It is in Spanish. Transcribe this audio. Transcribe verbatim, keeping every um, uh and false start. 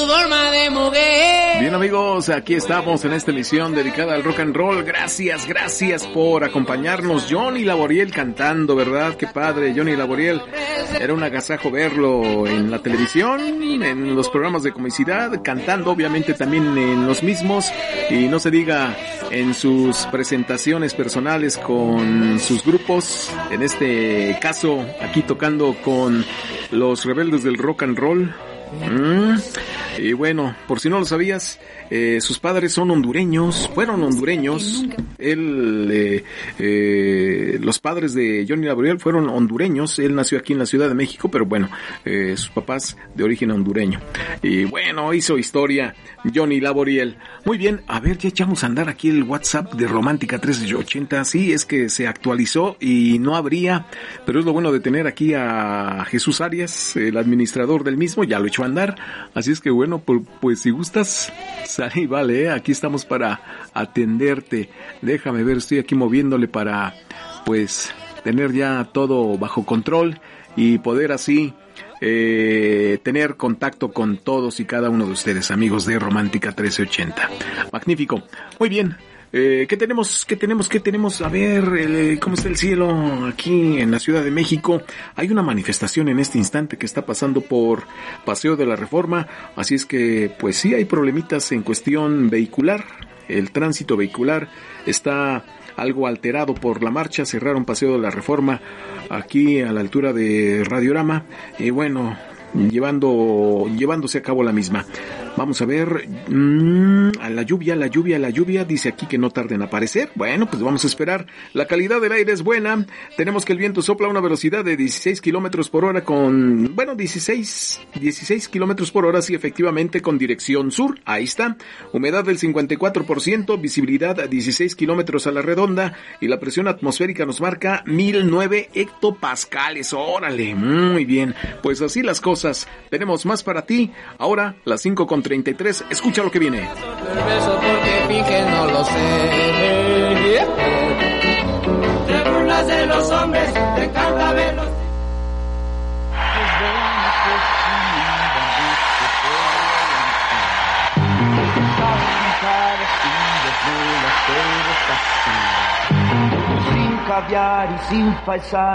Bien, amigos, aquí estamos en esta emisión dedicada al rock and roll. Gracias, gracias por acompañarnos. Johnny Laboriel cantando, ¿verdad? Qué padre, Johnny Laboriel. Era un agasajo verlo en la televisión, en los programas de comicidad, cantando obviamente también en los mismos, y no se diga en sus presentaciones personales con sus grupos, en este caso aquí tocando con los Rebeldes del Rock and Roll. Mm. Y bueno, por si no lo sabías, eh, sus padres son hondureños, fueron hondureños. Él, eh, eh, los padres de Johnny Laboriel fueron hondureños. Él nació aquí en la Ciudad de México, pero bueno, eh, sus papás de origen hondureño. Y bueno, hizo historia Johnny Laboriel. Muy bien, a ver, ya echamos a andar aquí el WhatsApp de Romántica trece ochenta. Sí, es que se actualizó y no habría, pero es lo bueno de tener aquí a Jesús Arias, el administrador del mismo, ya lo echó a andar. Así es que bueno, pues, pues si gustas, sale y vale, ¿eh? Aquí estamos para atenderte. Déjame ver, estoy aquí moviéndole para, pues, tener ya todo bajo control y poder así eh, tener contacto con todos y cada uno de ustedes, amigos de Romántica trece ochenta. Magnífico. Muy bien. Eh, ¿Qué tenemos? ¿Qué tenemos? ¿Qué tenemos? A ver, eh, ¿cómo está el cielo aquí en la Ciudad de México? Hay una manifestación en este instante que está pasando por Paseo de la Reforma, así es que, pues sí, hay problemitas en cuestión vehicular. El tránsito vehicular está algo alterado por la marcha. Cerraron Paseo de la Reforma aquí a la altura de Radiorama y bueno, llevando llevándose a cabo la misma. Vamos a ver, mmm, a la lluvia, la lluvia, la lluvia, dice aquí que no tarde en aparecer. Bueno, pues vamos a esperar. La calidad del aire es buena. Tenemos que el viento sopla a una velocidad de dieciséis kilómetros por hora con, bueno, dieciséis, dieciséis kilómetros por hora, sí, efectivamente, con dirección sur. Ahí está. Humedad del cincuenta y cuatro por ciento, visibilidad a dieciséis kilómetros a la redonda y la presión atmosférica nos marca mil nueve hectopascales. Órale, muy bien. Pues así las cosas. Tenemos más para ti. Ahora, las cinco con treinta y tres, escucha lo que viene. Porque finge no lo sé. Te burlas de los hombres, te encanta verlos. Sin caviar y sin paisar.